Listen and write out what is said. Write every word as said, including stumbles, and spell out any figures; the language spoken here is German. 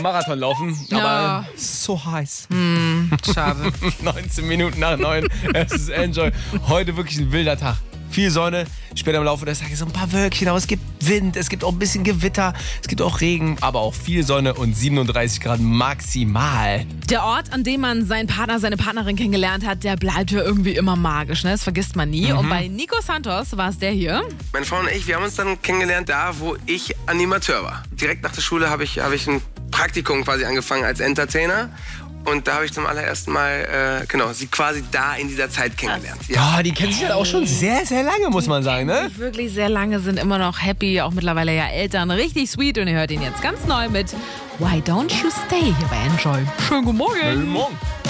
Marathon laufen, Ja. aber so heiß. Hm, schade. neunzehn Minuten nach neun. Es ist Enjoy. Heute wirklich ein wilder Tag. Viel Sonne, später im Laufe des Tages so ein paar Wölkchen, aber es gibt Wind, es gibt auch ein bisschen Gewitter, es gibt auch Regen, aber auch viel Sonne und siebenunddreißig Grad maximal. Der Ort, an dem man seinen Partner, seine Partnerin kennengelernt hat, der bleibt ja irgendwie immer magisch, ne? Das vergisst man nie. Mhm. Und bei Nico Santos war es der hier. Meine Frau und ich, wir haben uns dann kennengelernt da, wo ich Animateur war. Direkt nach der Schule habe ich, hab ich ein Praktikum quasi angefangen als Entertainer. Und da habe ich zum allerersten Mal, äh, genau, sie quasi da in dieser Zeit kennengelernt. Ja. Ja, die kennen sich halt auch schon sehr, sehr lange, muss man sagen, ne? Wirklich sehr lange, sind immer noch happy, auch mittlerweile ja Eltern. Richtig sweet und ihr hört ihn jetzt ganz neu mit Why Don't You Stay hier bei Enjoy. Schönen guten Morgen. Guten Morgen.